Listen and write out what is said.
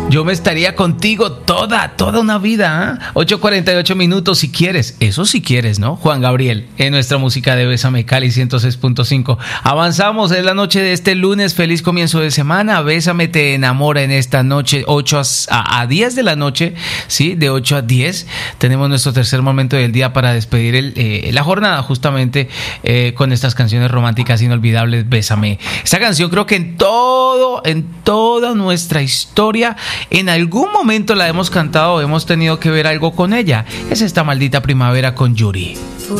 Yo me estaría contigo toda una vida, ¿eh? 8:48 minutos si quieres. Eso si quieres, ¿no? Juan Gabriel, en nuestra música de Bésame Cali 106.5. Avanzamos, es la noche de este lunes. Feliz comienzo de semana. Bésame te enamora en esta noche, 8 a 10 de la noche, ¿sí? De 8 a 10. Tenemos nuestro tercer momento del día para despedir la jornada, justamente con estas canciones románticas inolvidables. Bésame. Esta canción creo que en toda nuestra historia, en algún momento la hemos cantado, hemos tenido que ver algo con ella. Es esta maldita primavera con Yuri.